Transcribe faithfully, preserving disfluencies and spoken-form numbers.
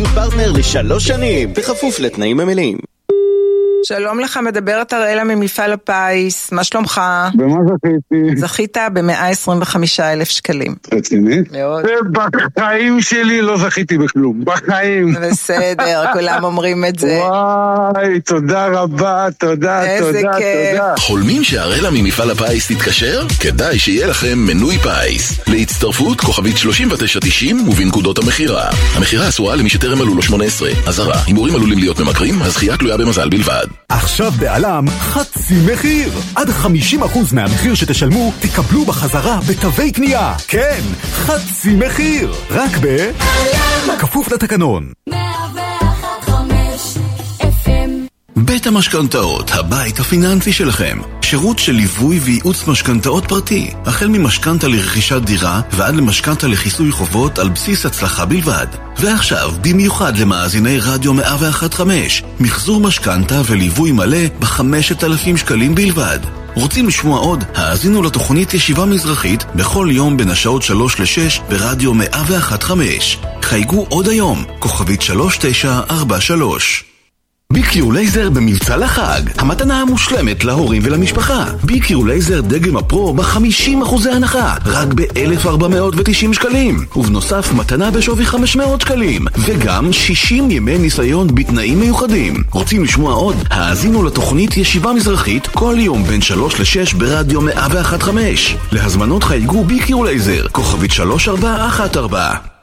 פרטנר לשלוש שנים, בכפוף לתנאים המלאים. שלום לך, מדברת אראלה ממפעל הפיס, מה שלומך? במה זכיתי? זכית ב-מאה עשרים וחמישה אלף שקלים. רצינית? מאוד. בחיים שלי לא זכיתי בכלום, בחיים. בסדר, כולם אומרים את זה. וואי, תודה רבה, תודה, איזה תודה, כיף. תודה. חולמים שהאראלה ממפעל הפיס תתקשר? כדאי שיהיה לכם מנוי פיס. להצטרפות כוכבית שלושים ותשע תשעים ובנקודות המחירה. המחירה אסורה למי שטרם מלאו לו שמונה עשרה. אזהרה, הימורים עלולים להיות ממכרים, הזכייה תלויה במזל בלבד. עכשיו בעלם חצי מחיר. עד חמישים אחוז מהמחיר שתשלמו תקבלו בחזרה בתווי קנייה. כן, חצי מחיר. רק ב... כפוף לתקנון. בית המשכנתאות, הבית הפיננסי שלכם. שירות של ליווי וייעוץ משכנתאות פרטי, החל ממשכנתה לרכישת דירה ועד למשכנתה לכיסוי חובות על בסיס הצלחה בלבד. ועכשיו, במיוחד למאזיני רדיו מאה ואחת נקודה חמש, מחזור משכנתה וליווי מלא ב-חמשת אלפים שקלים בלבד. רוצים לשמוע עוד? האזינו לתוכנית ישיבה מזרחית בכל יום בין השעות שלוש לשש ברדיו מאה ואחת נקודה חמש. חייגו עוד היום, כוכבית שלוש תשע ארבע שלוש. ביקיו לייזר במבצע לחג, המתנה המושלמת להורים ולמשפחה. ביקיו לייזר דגם הפרו ב-חמישים אחוז הנחה, רק ב-אלף וארבע מאות ותשעים שקלים. ובנוסף מתנה בשווי חמש מאות שקלים, וגם שישים ימי ניסיון בתנאים מיוחדים. רוצים לשמוע עוד? האזינו לתוכנית ישיבה מזרחית כל יום בין שלוש לשש ברדיו מאה ואחת נקודה חמש. להזמנות חייגו ביקיו לייזר, כוכבית שלוש ארבע אחת ארבע.